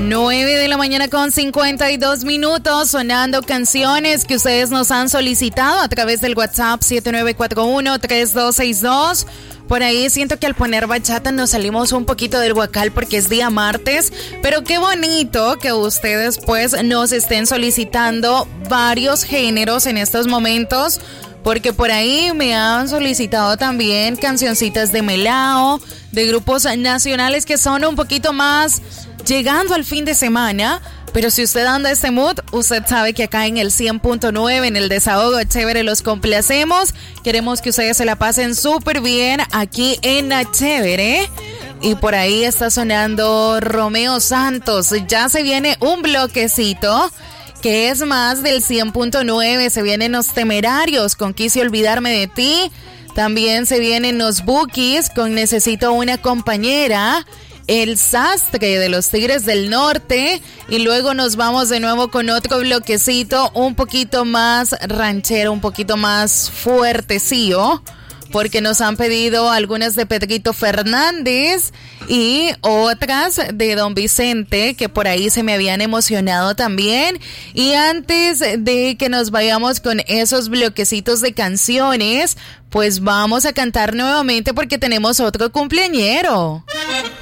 9 de la mañana con 52 minutos, sonando canciones que ustedes nos han solicitado a través del WhatsApp 7941-3262. Por ahí siento que al poner bachata nos salimos un poquito del huacal porque es día martes, pero qué bonito que ustedes pues nos estén solicitando varios géneros en estos momentos, porque por ahí me han solicitado también cancioncitas de melao, de grupos nacionales que son un poquito más llegando al fin de semana. Pero si usted anda este mood, usted sabe que acá en el 100.9, en el Desahogo Chévere, los complacemos. Queremos que ustedes se la pasen súper bien aquí en La Chévere. Y por ahí está sonando Romeo Santos. Ya se viene un bloquecito que es más del 100.9. Se vienen Los Temerarios con Quise Olvidarme de Ti. También se vienen Los Bukis con Necesito una Compañera. El Sastre de los Tigres del Norte, y luego nos vamos de nuevo con otro bloquecito un poquito más ranchero, un poquito más fuertecillo, porque nos han pedido algunas de Pedrito Fernández y otras de Don Vicente, que por ahí se me habían emocionado también. Y antes de que nos vayamos con esos bloquecitos de canciones, pues vamos a cantar nuevamente porque tenemos otro cumpleañero.